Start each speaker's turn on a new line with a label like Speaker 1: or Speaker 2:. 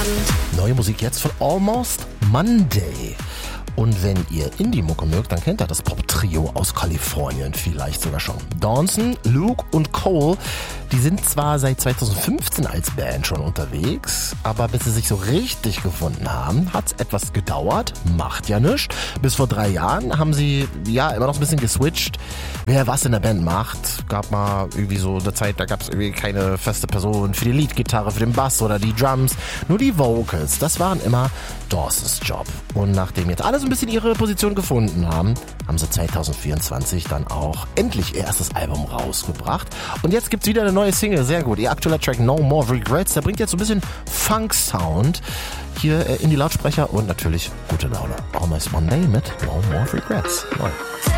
Speaker 1: Neue Musik jetzt von Almost Monday. Und wenn ihr Indie-Mucke mögt, dann kennt ihr das Pop-Trio aus Kalifornien vielleicht sogar schon. Dawson, Luke und Cole, die sind zwar seit 2015 als Band schon unterwegs, aber bis sie sich so richtig gefunden haben, hat's etwas gedauert, macht ja nichts. Bis vor 3 Jahren haben sie ja immer noch ein bisschen geswitcht, wer was in der Band macht. Gab mal irgendwie so eine Zeit, da gab's irgendwie keine feste Person für die Leadgitarre, für den Bass oder die Drums, nur die Vocals. Das waren immer Dawsons Job. Und nachdem jetzt alle so ein bisschen ihre Position gefunden haben, haben sie 2024 dann auch endlich ihr erstes Album rausgebracht. Und jetzt gibt's wieder eine neue Single, sehr gut. Ihr aktueller Track No More Regrets, der bringt jetzt so ein bisschen Funk-Sound hier in die Lautsprecher und natürlich gute Laune. Almost Monday mit No More Regrets. Neu.